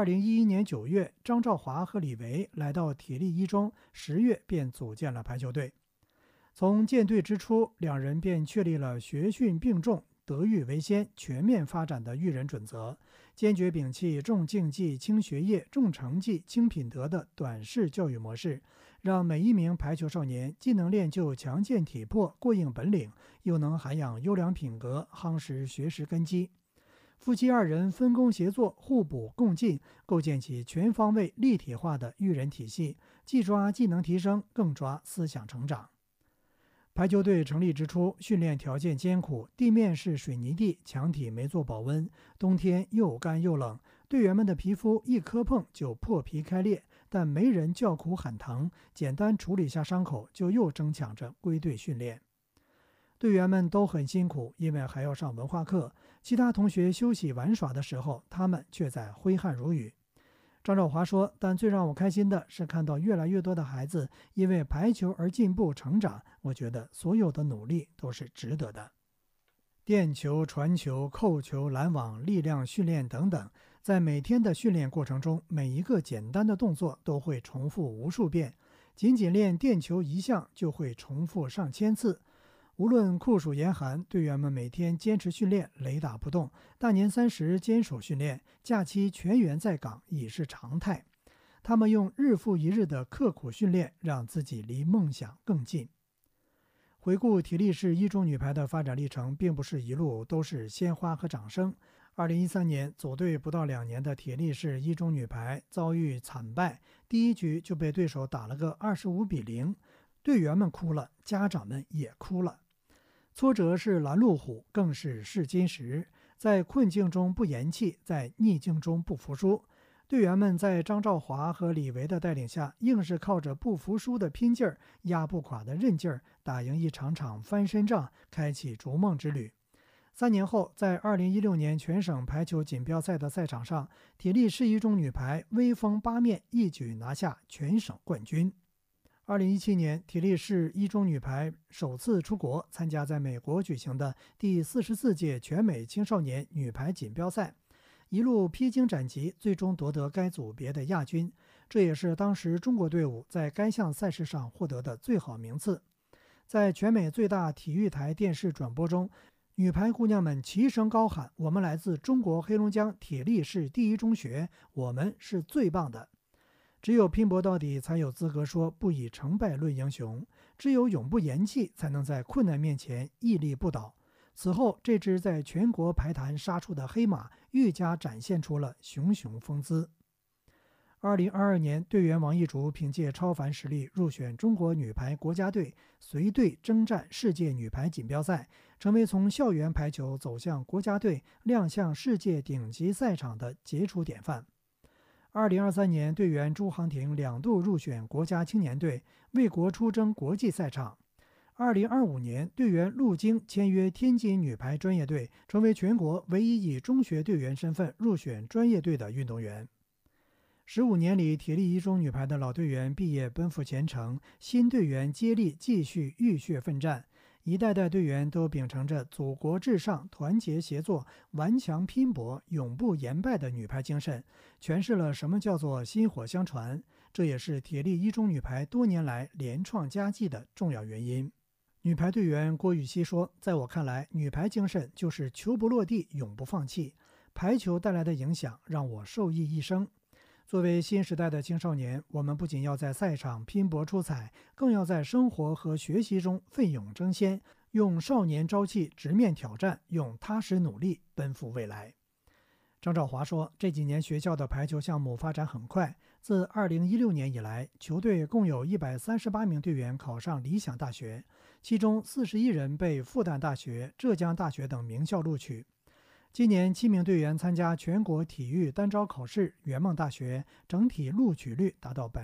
2011年9月，张兆华和李维来到体力一中，10月便组建了排球队。从建队之初，两人便确立了学训并重、德育为先、全面发展的育人准则，坚决摒弃重竞技轻学业、重成绩轻品德的短视教育模式，让每一名排球少年既能练就强健体魄、过硬本领，又能涵养优良品格，夯实学识根基。夫妻二人分工协作、互补共进，构建起全方位立体化的育人体系，既抓技能提升，更抓思想成长。排球队成立之初，训练条件艰苦，地面是水泥地，墙体没做保温，冬天又干又冷，队员们的皮肤一磕碰就破皮开裂，但没人叫苦喊疼，简单处理下伤口就又争抢着归队训练。队员们都很辛苦，因为还要上文化课，其他同学休息玩耍的时候，他们却在挥汗如雨。张兆华说，但最让我开心的是看到越来越多的孩子因为排球而进步成长，我觉得所有的努力都是值得的。垫球、传球、扣球、拦网、力量训练等等，在每天的训练过程中，每一个简单的动作都会重复无数遍，仅仅练垫球一项就会重复上千次。无论酷暑严寒，队员们每天坚持训练，雷打不动。大年30坚守训练，假期全员在岗已是常态。他们用日复一日的刻苦训练，让自己离梦想更近。回顾体力市一中女排的发展历程，并不是一路都是鲜花和掌声。2013年组队不到2年的体力市一中女排遭遇惨败，第一局就被对手打了个25-0，队员们哭了，家长们也哭了。挫折是拦路虎，更是试金石。在困境中不言弃，在逆境中不服输。队员们在张兆华和李维的带领下，硬是靠着不服输的拼劲儿、压不垮的韧劲儿，打赢一场场翻身仗，开启逐梦之旅。3年后，在2016年全省排球锦标赛的赛场上，体力市一中女排威风八面，一举拿下全省冠军。2017年，体力市一中女排首次出国参加在美国举行的第44届全美青少年女排锦标赛，一路披荆斩棘，最终夺得该组别的亚军，这也是当时中国队伍在该项赛事上获得的最好名次。在全美最大体育台电视转播中，女排姑娘们齐声高喊：“我们来自中国黑龙江体力市第一中学，我们是最棒的。”只有拼搏到底，才有资格说不以成败论英雄；只有永不言弃，才能在困难面前屹立不倒。此后，这支在全国排坛杀出的黑马，愈加展现出了熊熊风姿。2022年，队员王艺竹凭借超凡实力入选中国女排国家队，随队征战世界女排锦标赛，成为从校园排球走向国家队、亮相世界顶级赛场的杰出典范。2023年，队员朱航婷2度入选国家青年队，为国出征国际赛场。2025年，队员陆晶签约天津女排专业队，成为全国唯一以中学队员身份入选专业队的运动员。15年里，体力一中女排的老队员毕业奔赴前程，新队员接力继续浴血奋战。一代代队员都秉承着祖国至上、团结协作、顽强拼搏、永不言败的女排精神，诠释了什么叫做薪火相传。这也是体力一中女排多年来连创佳绩的重要原因。女排队员郭禹锡说：“在我看来，女排精神就是球不落地，永不放弃。排球带来的影响让我受益一生。作为新时代的青少年，我们不仅要在赛场拼搏出彩，更要在生活和学习中奋勇争先，用少年朝气直面挑战，用踏实努力奔赴未来。”张兆华说，这几年学校的排球项目发展很快，自2016年以来，球队共有138名队员考上理想大学，其中41人被复旦大学、浙江大学等名校录取。今年7名队员参加全国体育单招考试，圆梦大学整体录取率达到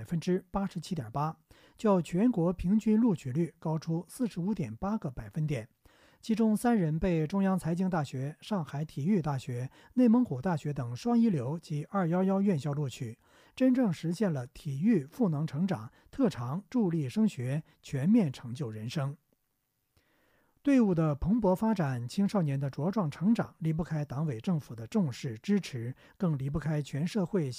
87.8%， 较全国平均录取率高出 45.8 个百分点。其中3人被中央财经大学、上海体育大学、内蒙古大学等双一流及211院校录取，真正实现了体育赋能成长、特长助力升学、全面成就人生。队伍的蓬勃发展，青少年的茁壮成长，离不开党委政府的重视支持，更离不开全社会